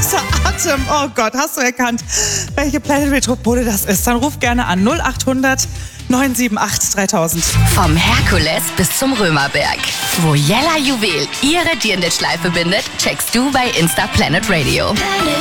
außer Atem. Oh Gott, hast du erkannt, welche Planet Metropole das ist? Dann ruf gerne an 0800 978 3000. Vom Herkules bis zum Römerberg. Wo Jella Juwel ihre Dirndl-Schleife bindet, checkst du bei Insta Planet Radio.